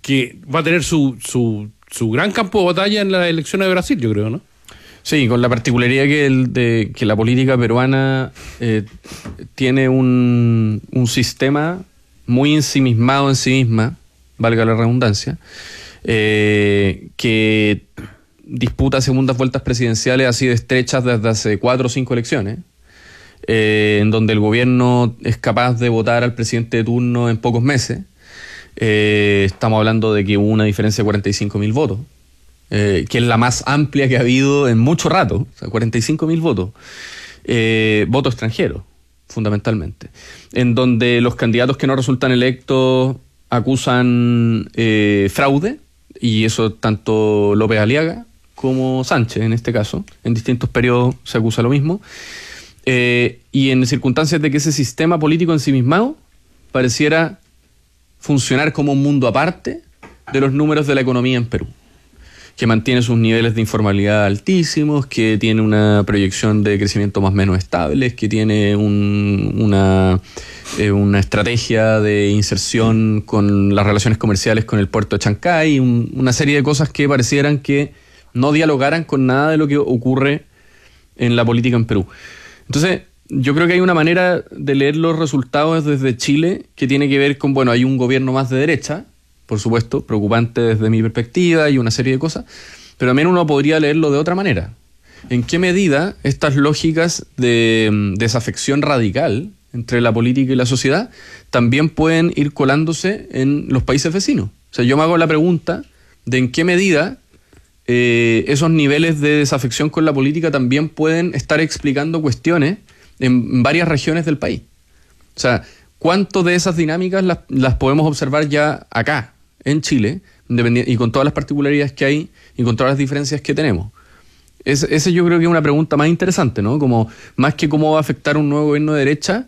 que va a tener su gran campo de batalla en las elecciones de Brasil, yo creo, ¿no? Sí, con la particularidad que la política peruana tiene un sistema muy ensimismado en sí misma, valga la redundancia, que disputa segundas vueltas presidenciales así de estrechas desde hace 4 o 5 elecciones, en donde el gobierno es capaz de votar al presidente de turno en pocos meses. Estamos hablando de que hubo una diferencia de 45.000 votos. Que es la más amplia que ha habido en mucho rato, o sea, 45.000 votos, votos extranjeros, fundamentalmente, en donde los candidatos que no resultan electos acusan fraude, y eso tanto López Aliaga como Sánchez, en este caso, en distintos periodos se acusa lo mismo, y en circunstancias de que ese sistema político ensimismado pareciera funcionar como un mundo aparte de los números de la economía en Perú, que mantiene sus niveles de informalidad altísimos, que tiene una proyección de crecimiento más o menos estable, que tiene una estrategia de inserción con las relaciones comerciales con el puerto de Chancay, una serie de cosas que parecieran que no dialogaran con nada de lo que ocurre en la política en Perú. Entonces, yo creo que hay una manera de leer los resultados desde Chile que tiene que ver con, bueno, hay un gobierno más de derecha, por supuesto, preocupante desde mi perspectiva y una serie de cosas, pero también uno podría leerlo de otra manera. ¿En qué medida estas lógicas de desafección radical entre la política y la sociedad también pueden ir colándose en los países vecinos? O sea, yo me hago la pregunta de en qué medida esos niveles de desafección con la política también pueden estar explicando cuestiones en varias regiones del país. O sea, ¿cuánto de esas dinámicas las podemos observar ya acá, en Chile, y con todas las particularidades que hay y con todas las diferencias que tenemos? Ese yo creo que es una pregunta más interesante, ¿no? Como, más que cómo va a afectar un nuevo gobierno de derecha,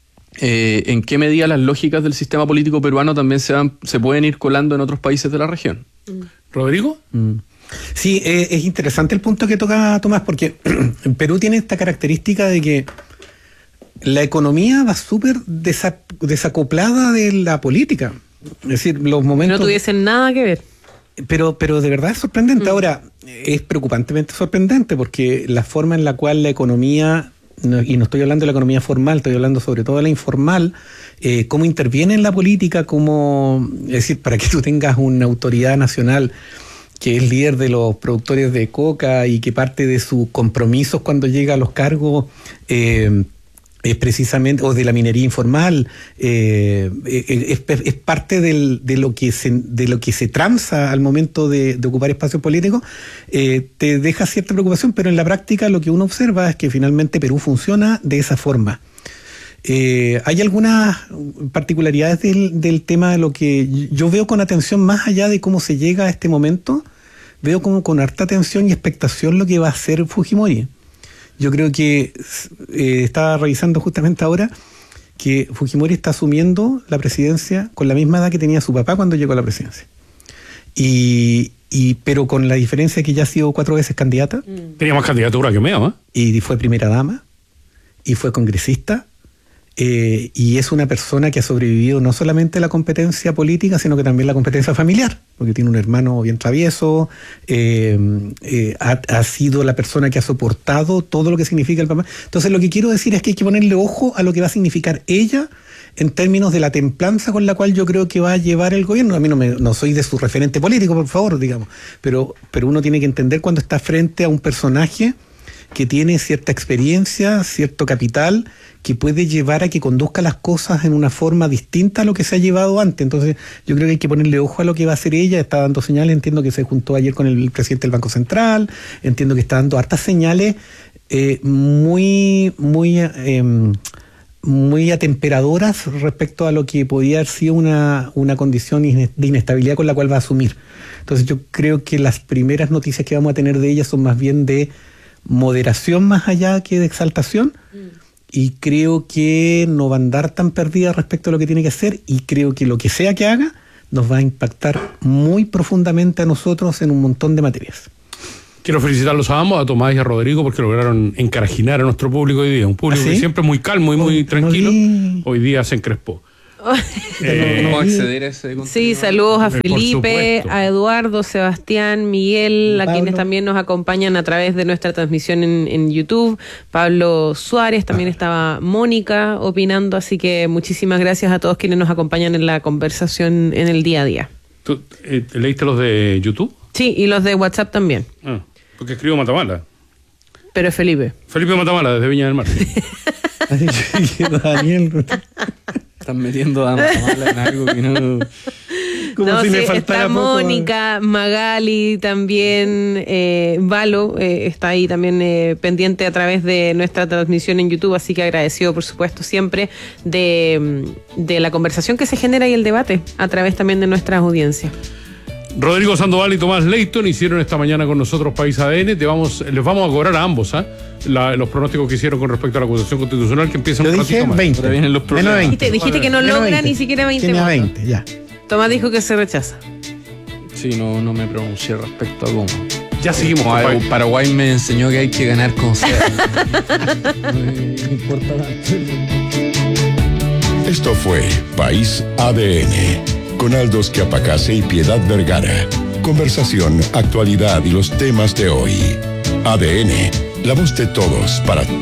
en qué medida las lógicas del sistema político peruano también se pueden ir colando en otros países de la región. ¿Rodrigo? Sí, es interesante el punto que toca Tomás, porque Perú tiene esta característica de que la economía va súper desacoplada de la política. Es decir, los momentos... No tuviesen nada que ver. Pero de verdad es sorprendente. Ahora, es preocupantemente sorprendente porque la forma en la cual la economía, y no estoy hablando de la economía formal, estoy hablando sobre todo de la informal, cómo interviene en la política, es decir, para que tú tengas una autoridad nacional que es líder de los productores de coca y que parte de sus compromisos cuando llega a los cargos es precisamente, o de la minería informal, es parte de lo que se transa al momento de ocupar espacios políticos, te deja cierta preocupación, pero en la práctica lo que uno observa es que finalmente Perú funciona de esa forma. Hay algunas particularidades del tema de lo que yo veo con atención, más allá de cómo se llega a este momento, veo como con harta atención y expectación lo que va a hacer Fujimori. Yo creo que estaba revisando justamente ahora que Fujimori está asumiendo la presidencia con la misma edad que tenía su papá cuando llegó a la presidencia. Pero con la diferencia que ya ha sido 4 veces candidata. Tenía más candidatura que Meo, ¿eh? Y fue primera dama, y fue congresista, y es una persona que ha sobrevivido no solamente la competencia política, sino que también la competencia familiar, porque tiene un hermano bien travieso, ha sido la persona que ha soportado todo lo que significa el papá. Entonces lo que quiero decir es que hay que ponerle ojo a lo que va a significar ella en términos de la templanza con la cual yo creo que va a llevar el gobierno. A mí no soy de su referente político, por favor, digamos, pero uno tiene que entender cuando está frente a un personaje que tiene cierta experiencia, cierto capital, que puede llevar a que conduzca las cosas en una forma distinta a lo que se ha llevado antes. Entonces yo creo que hay que ponerle ojo a lo que va a hacer ella. Está dando señales, entiendo que se juntó ayer con el presidente del Banco Central, entiendo que está dando hartas señales muy atemperadoras respecto a lo que podía haber sido una condición de inestabilidad con la cual va a asumir. Entonces yo creo que las primeras noticias que vamos a tener de ella son más bien de moderación más allá que de exaltación, y creo que no va a andar tan perdida respecto a lo que tiene que hacer, y creo que lo que sea que haga nos va a impactar muy profundamente a nosotros en un montón de materias. Quiero felicitarlos a ambos, a Tomás y a Rodrigo, porque lograron encarajinar a nuestro público hoy día. Un público que siempre es muy calmo y muy tranquilo, hoy día se encrespó. ¿Cómo acceder a ese contenido? Sí, saludos a Por Felipe, supuesto. a Eduardo, Sebastián, Miguel, a Pablo. quienes también nos acompañan a través de nuestra transmisión en YouTube. Pablo Suárez, también estaba Mónica opinando, así que muchísimas gracias a todos quienes nos acompañan en la conversación en el día a día. ¿Tú leíste los de YouTube? Sí, y los de WhatsApp también, Porque escribo Matamala. pero es Felipe. Felipe Matamala, desde Viña del Mar. Daniel. Están metiendo a Matamala en algo que no... Como No, si sí, me faltara está poco. Mónica, Magali, también Valo está ahí también pendiente a través de nuestra transmisión en YouTube, así que agradecido por supuesto siempre de la conversación que se genera y el debate a través también de nuestras audiencias. Rodrigo Sandoval y Tomás Leighton hicieron esta mañana con nosotros País ADN. Les vamos a cobrar a ambos los pronósticos que hicieron con respecto a la acusación constitucional, que empiezan Yo un dije ratito más. 20. Ahora vienen los problemas. Menos 20. Dijiste que no Menos logra 20. ni siquiera 20 Tenía votos. 20, ya. Tomás dijo que se rechaza. Sí, no me pronuncié respecto a cómo. Ya seguimos con País. Paraguay me enseñó que hay que ganar con sea. No importa tanto. Esto fue País ADN, con Aldo Schiapacase y Piedad Vergara. Conversación, actualidad y los temas de hoy. ADN, la voz de todos para